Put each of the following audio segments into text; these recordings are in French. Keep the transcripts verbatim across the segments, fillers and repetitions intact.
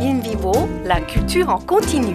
In Vivo, la culture en continu.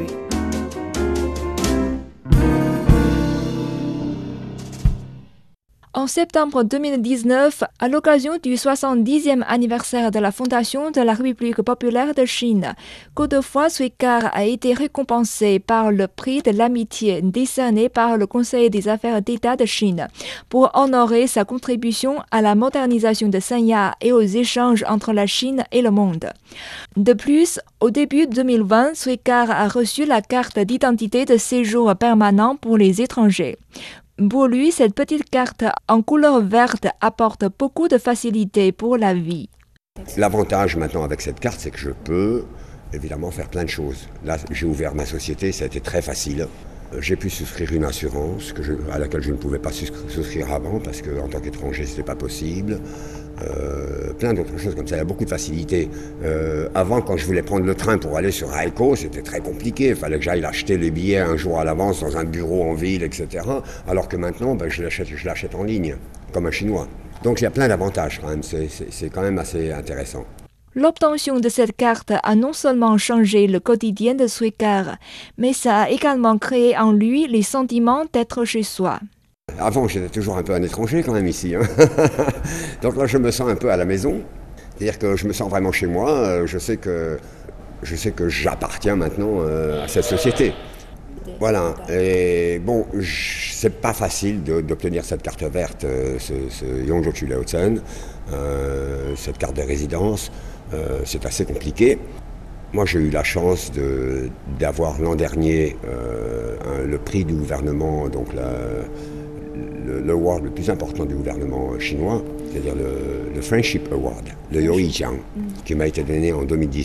En septembre deux mille dix-neuf, à l'occasion du soixante-dixième anniversaire de la fondation de la République populaire de Chine, Godefroy Suikar a été récompensé par le prix de l'amitié décerné par le Conseil des affaires d'État de Chine pour honorer sa contribution à la modernisation de Sanya et aux échanges entre la Chine et le monde. De plus, au début deux mille vingt, Suikar a reçu la carte d'identité de séjour permanent pour les étrangers. Pour lui, cette petite carte en couleur verte apporte beaucoup de facilité pour la vie. L'avantage maintenant avec cette carte, c'est que je peux évidemment faire plein de choses. Là, j'ai ouvert ma société, ça a été très facile. J'ai pu souscrire une assurance que je, à laquelle je ne pouvais pas souscrire avant parce qu'en tant qu'étranger, ce n'était pas possible. Euh, plein d'autres choses comme ça, il y a beaucoup de facilité. Euh, avant, quand je voulais prendre le train pour aller sur Haikou, c'était très compliqué. Il fallait que j'aille acheter les billets un jour à l'avance dans un bureau en ville, et cetera. Alors que maintenant, ben, je l'achète, je l'achète en ligne, comme un Chinois. Donc il y a plein d'avantages quand même, c'est, c'est, c'est quand même assez intéressant. L'obtention de cette carte a non seulement changé le quotidien de Suikar, mais ça a également créé en lui les sentiments d'être chez soi. Avant, j'étais toujours un peu un étranger quand même ici. Hein. Donc là, je me sens un peu à la maison. C'est-à-dire que je me sens vraiment chez moi. Je sais que, je sais que j'appartiens maintenant à cette société. Voilà. Et bon, c'est pas facile de, d'obtenir cette carte verte, ce, ce Yongzhou Laotsen, euh, cette carte de résidence. Euh, c'est assez compliqué. Moi, j'ai eu la chance de, d'avoir l'an dernier euh, un, le prix du gouvernement, donc la, le, l'award le plus important du gouvernement chinois, c'est-à-dire le, le Friendship Award, le Youyijiang, qui m'a été donné en deux mille dix-huit.